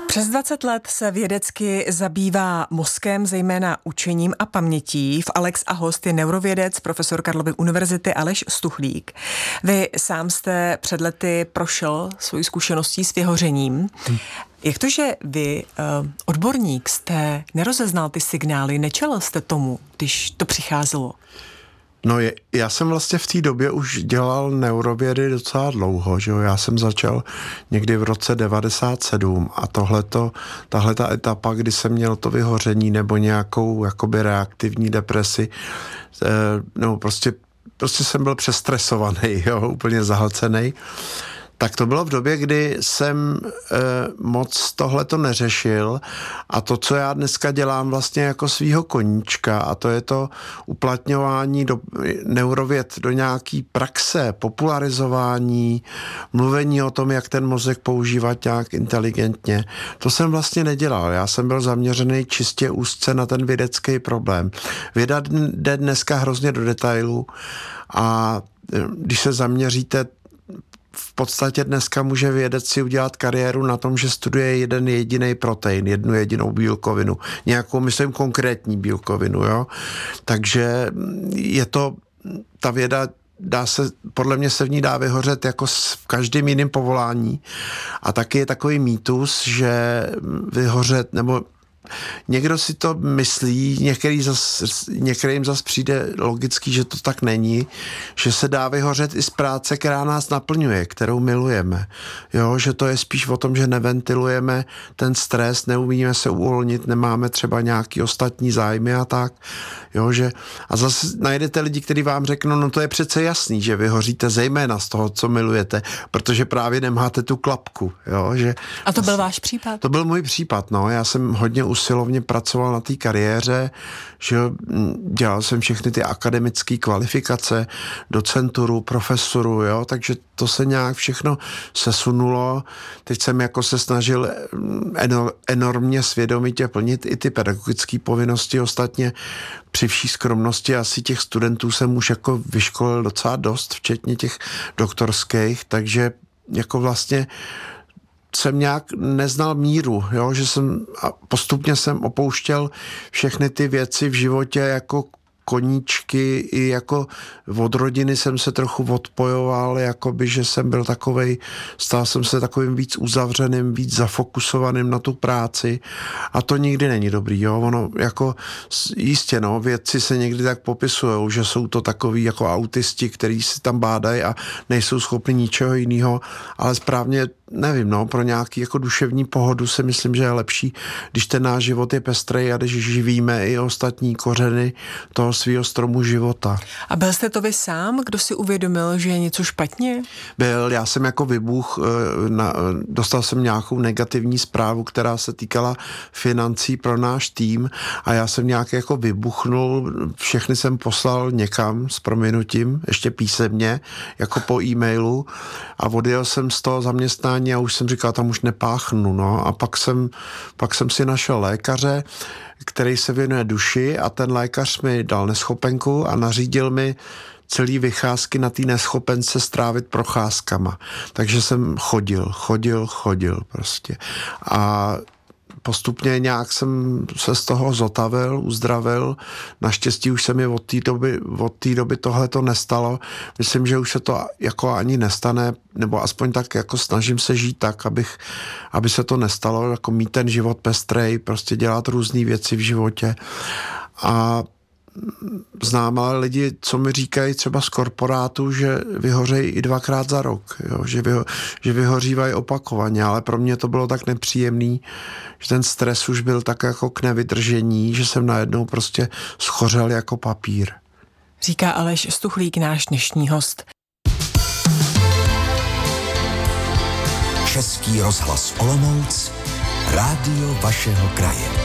Přes 20 let se vědecky zabývá mozkem, zejména učením a pamětí. V Alex a host je neurovědec, profesor Karlovy univerzity Aleš Stuchlík. Vy sám jste před lety prošel svojí zkušeností s vyhořením. Jak to, že vy, odborník, jste nerozeznal ty signály, nečelil jste tomu, když to přicházelo? No já jsem vlastně v té době už dělal neurovědy docela dlouho, že jo? Já jsem začal někdy v roce 97 a tahle ta etapa, kdy jsem měl to vyhoření nebo nějakou jakoby reaktivní depresi, no prostě jsem byl přestresovaný, jo? Úplně zahlcený. Tak to bylo v době, kdy jsem moc tohleto neřešil a to, co já dneska dělám vlastně jako svýho koníčka, a to je to uplatňování do neurověd do nějaký praxe, popularizování, mluvení o tom, jak ten mozek používat nějak inteligentně. To jsem vlastně nedělal. Já jsem byl zaměřený čistě úzce na ten vědecký problém. Věda jde dneska hrozně do detailů a když se zaměříte, v podstatě dneska může vědec si udělat kariéru na tom, že studuje jeden jediný protein, jednu jedinou bílkovinu, nějakou, myslím, konkrétní bílkovinu, jo. Takže je to, ta věda podle mě se v ní dá vyhořet jako v každém jiném povolání. A taky je takový mýtus, že vyhořet, nebo někdo si to myslí, některým zas přijde logický, že to tak není, že se dá vyhořet i z práce, která nás naplňuje, kterou milujeme. Jo, že to je spíš o tom, že neventilujeme ten stres, neumíme se uvolnit, nemáme třeba nějaký ostatní zájmy a tak. Jo, a zase najdete lidi, kteří vám řeknou, no to je přece jasný, že vyhoříte zejména z toho, co milujete, protože právě nemáte tu klapku. Jo, a to byl váš případ? To byl můj případ, no. Já jsem hodně usilovně pracoval na té kariéře, že dělal jsem všechny ty akademické kvalifikace, docenturu, profesoru, jo, takže to se nějak všechno sesunulo. Teď jsem jako se snažil enormně svědomitě plnit i ty pedagogické povinnosti. Ostatně při vší skromnosti asi těch studentů jsem už jako vyškolil docela dost, včetně těch doktorských, takže jako vlastně jsem nějak neznal míru, jo, a postupně jsem opouštěl všechny ty věci v životě jako koníčky, i jako od rodiny jsem se trochu odpojoval, jakoby, že jsem byl stal jsem se takovým víc uzavřeným, víc zafokusovaným na tu práci a to nikdy není dobrý, jo, ono jako jistě, no, vědci se někdy tak popisujou, že jsou to takový jako autisti, kteří si tam bádají a nejsou schopni ničeho jiného, ale správně nevím, no, pro nějaký jako duševní pohodu si myslím, že je lepší, když ten náš život je pestrej a když živíme i ostatní kořeny toho svého stromu života. A byl jste to vy sám, kdo si uvědomil, že je něco špatně? Byl, já jsem jako vybuch, dostal jsem nějakou negativní zprávu, která se týkala financí pro náš tým a já jsem nějak jako vybuchnul, všechny jsem poslal někam s prominutím, ještě písemně, jako po e-mailu a odjel jsem z toho zaměstnání a už jsem říkal, tam už nepáchnu, no. A pak jsem si našel lékaře, který se věnuje duši a ten lékař mi dal neschopenku a nařídil mi celý vycházky na té neschopence strávit procházkama. Takže jsem chodil prostě. A postupně nějak jsem se z toho zotavil, uzdravil. Naštěstí už se mi od té doby tohle to nestalo. Myslím, že už se to jako ani nestane, nebo aspoň tak jako snažím se žít tak, aby se to nestalo, jako mít ten život pestrej, prostě dělat různé věci v životě. A znám ale lidi, co mi říkají třeba z korporátu, že vyhořejí i 2krát za rok, jo? Že vyhořívají opakovaně, ale pro mě to bylo tak nepříjemný, že ten stres už byl tak jako k nevydržení, že jsem najednou prostě schořel jako papír. Říká Aleš Stuchlík, náš dnešní host. Český rozhlas Olomouc, rádio vašeho kraje.